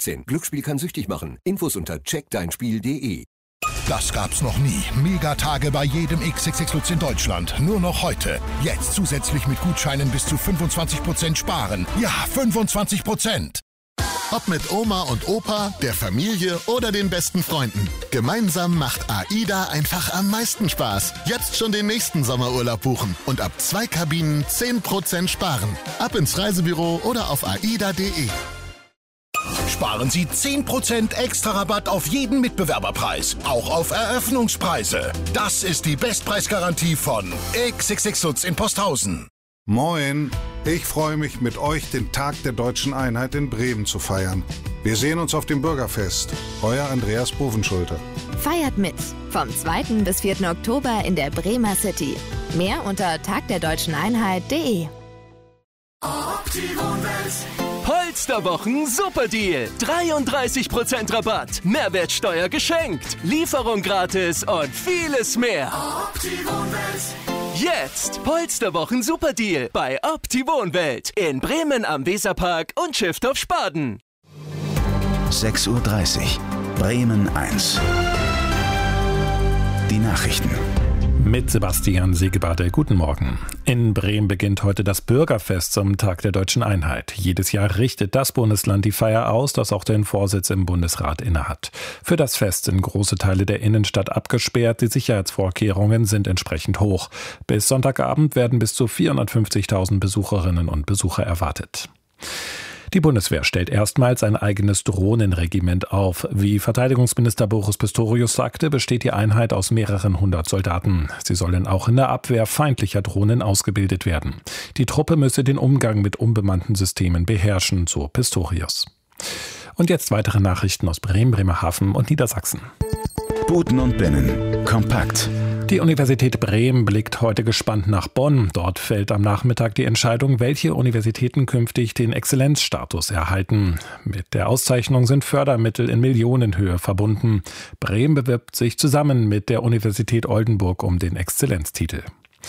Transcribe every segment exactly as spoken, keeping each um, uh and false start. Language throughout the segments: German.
achtzehn. Glücksspiel kann süchtig machen. Infos unter check dein spiel punkt de. Das gab's noch nie. Megatage bei jedem X X X Lutz in Deutschland. Nur noch heute. Jetzt zusätzlich mit Gutscheinen bis zu fünfundzwanzig Prozent sparen. Ja, fünfundzwanzig Prozent. Ob mit Oma und Opa, der Familie oder den besten Freunden. Gemeinsam macht AIDA einfach am meisten Spaß. Jetzt schon den nächsten Sommerurlaub buchen und ab zwei Kabinen zehn Prozent sparen. Ab ins Reisebüro oder auf aida punkt de. Sparen Sie zehn Prozent extra Rabatt auf jeden Mitbewerberpreis. Auch auf Eröffnungspreise. Das ist die Bestpreisgarantie von X X X Lutz in Posthausen. Moin, ich freue mich, mit euch den Tag der Deutschen Einheit in Bremen zu feiern. Wir sehen uns auf dem Bürgerfest. Euer Andreas Bovenschulte. Feiert mit. Vom zweiten bis vierten Oktober in der Bremer City. Mehr unter tagderdeutscheneinheit punkt de. Polsterwochen Superdeal. dreiunddreißig Prozent Rabatt. Mehrwertsteuer geschenkt. Lieferung gratis und vieles mehr. Jetzt Polsterwochen Superdeal bei Opti-Wohnwelt in Bremen am Weserpark und Schiffdorf Spaden. sechs Uhr dreißig. Bremen eins. Die Nachrichten. Mit Sebastian Segebade. Guten Morgen. In Bremen beginnt heute das Bürgerfest zum Tag der Deutschen Einheit. Jedes Jahr richtet das Bundesland die Feier aus, das auch den Vorsitz im Bundesrat innehat. Für das Fest sind große Teile der Innenstadt abgesperrt. Die Sicherheitsvorkehrungen sind entsprechend hoch. Bis Sonntagabend werden bis zu vierhundertfünfzigtausend Besucherinnen und Besucher erwartet. Die Bundeswehr stellt erstmals ein eigenes Drohnenregiment auf. Wie Verteidigungsminister Boris Pistorius sagte, besteht die Einheit aus mehreren hundert Soldaten. Sie sollen auch in der Abwehr feindlicher Drohnen ausgebildet werden. Die Truppe müsse den Umgang mit unbemannten Systemen beherrschen, so Pistorius. Und jetzt weitere Nachrichten aus Bremen, Bremerhaven und Niedersachsen. Buten und Binnen. Kompakt. Die Universität Bremen blickt heute gespannt nach Bonn. Dort fällt am Nachmittag die Entscheidung, welche Universitäten künftig den Exzellenzstatus erhalten. Mit der Auszeichnung sind Fördermittel in Millionenhöhe verbunden. Bremen bewirbt sich zusammen mit der Universität Oldenburg um den Exzellenztitel.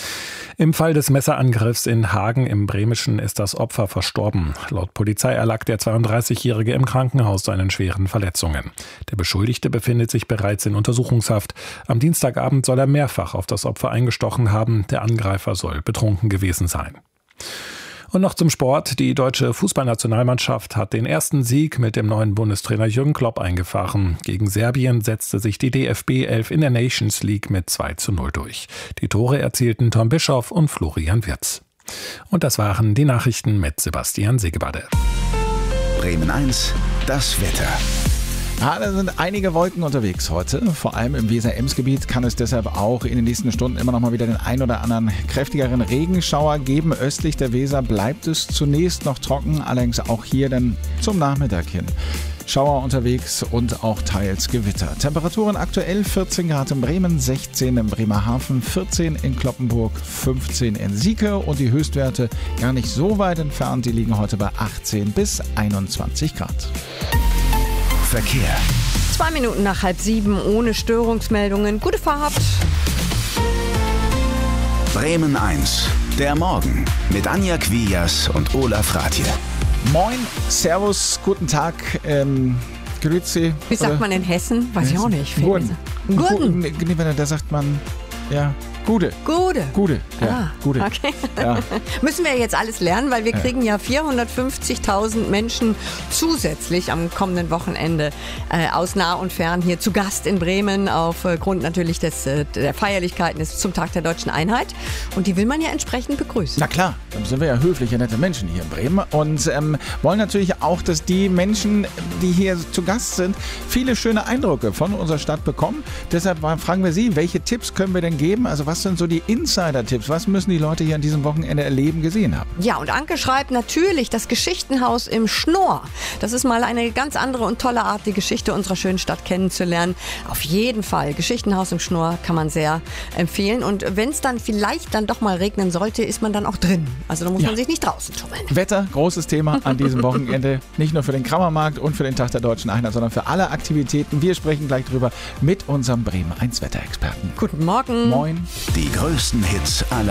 Im Fall des Messerangriffs in Hagen im Bremischen ist das Opfer verstorben. Laut Polizei erlag der zweiunddreißigjährige im Krankenhaus seinen schweren Verletzungen. Der Beschuldigte befindet sich bereits in Untersuchungshaft. Am Dienstagabend soll er mehrfach auf das Opfer eingestochen haben. Der Angreifer soll betrunken gewesen sein. Und noch zum Sport. Die deutsche Fußballnationalmannschaft hat den ersten Sieg mit dem neuen Bundestrainer Jürgen Klopp eingefahren. Gegen Serbien setzte sich die D F B elf in der Nations League mit zwei zu null durch. Die Tore erzielten Tom Bischoff und Florian Wirtz. Und das waren die Nachrichten mit Sebastian Segebade. Bremen eins, das Wetter. Ja, da sind einige Wolken unterwegs heute. Vor allem im Weser-Ems-Gebiet kann es deshalb auch in den nächsten Stunden immer noch mal wieder den ein oder anderen kräftigeren Regenschauer geben. Östlich der Weser bleibt es zunächst noch trocken, allerdings auch hier dann zum Nachmittag hin. Schauer unterwegs und auch teils Gewitter. Temperaturen aktuell vierzehn Grad in Bremen, sechzehn in Bremerhaven, vierzehn in Cloppenburg, fünfzehn in Sieke und die Höchstwerte gar nicht so weit entfernt. Die liegen heute bei achtzehn bis einundzwanzig Grad. Verkehr. Zwei Minuten nach halb sieben ohne Störungsmeldungen. Gute Fahrt. Bremen eins. Der Morgen mit Anja Quias und Olaf Rathje. Moin, Servus, guten Tag. Ähm, Grüezi. Wie sagt man in Hessen? Weiß ich auch nicht. Guten. Guten. Guten. Da sagt man, ja, Gude. Gude. Gude, ja. Ah, Gude. Okay. Ja. Müssen wir jetzt alles lernen, weil wir kriegen ja vierhundertfünfzigtausend Menschen zusätzlich am kommenden Wochenende äh, aus nah und fern hier zu Gast in Bremen aufgrund natürlich des, äh, der Feierlichkeiten des, zum Tag der Deutschen Einheit. Und die will man ja entsprechend begrüßen. Na klar, dann sind wir ja höfliche, nette Menschen hier in Bremen und ähm, wollen natürlich auch, dass die Menschen, die hier zu Gast sind, viele schöne Eindrücke von unserer Stadt bekommen. Deshalb fragen wir Sie, welche Tipps können wir denn geben? Also was sind so die Insider-Tipps? Was müssen die Leute hier an diesem Wochenende erleben, gesehen haben? Ja, und Anke schreibt natürlich das Geschichtenhaus im Schnorr. Das ist mal eine ganz andere und tolle Art, die Geschichte unserer schönen Stadt kennenzulernen. Auf jeden Fall. Geschichtenhaus im Schnorr kann man sehr empfehlen. Und wenn es dann vielleicht dann doch mal regnen sollte, ist man dann auch drin. Also da muss ja. man sich nicht draußen tummeln. Wetter, großes Thema an diesem Wochenende. Nicht nur für den Krammermarkt und für den Tag der Deutschen Einheit, sondern für alle Aktivitäten. Wir sprechen gleich drüber mit unserem Bremen eins Wetterexperten. Guten Morgen. Moin. Die größten Hits aller